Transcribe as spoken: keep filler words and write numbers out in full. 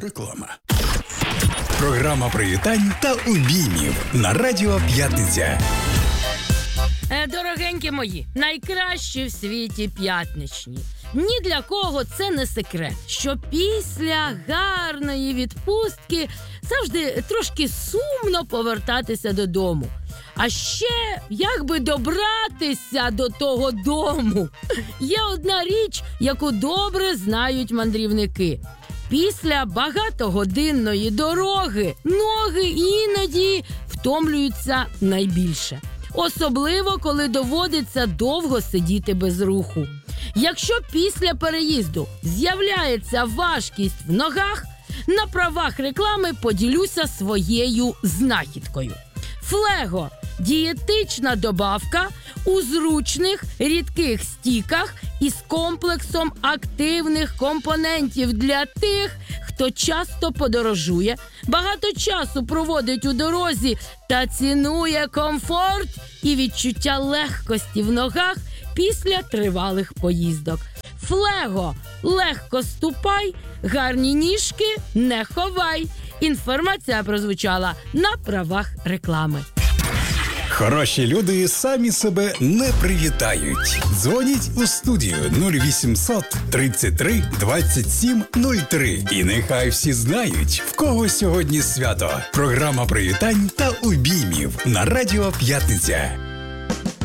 Реклама. Програма привітань та обіймів на Радіо П'ятниця. Дорогенькі мої, найкращі в світі п'ятничні. Ні для кого це не секрет, що після гарної відпустки завжди трошки сумно повертатися додому. А ще, як би добратися до того дому? Є одна річ, яку добре знають мандрівники. Після багатогодинної дороги ноги іноді втомлюються найбільше. Особливо, коли доводиться довго сидіти без руху. Якщо після переїзду з'являється важкість в ногах, на правах реклами поділюся своєю знахідкою. Флего – дієтична добавка у зручних рідких стіках із комплексом активних компонентів для тих, хто часто подорожує, багато часу проводить у дорозі та цінує комфорт і відчуття легкості в ногах після тривалих поїздок. Флего – легко ступай, гарні ніжки не ховай. Інформація прозвучала на правах реклами. Хороші люди самі себе не привітають. Дзвоніть у студію нуль вісімсот тридцять три двадцять сім нуль три. І нехай всі знають, в кого сьогодні свято. Програма привітань та обіймів на Радіо П'ятниця.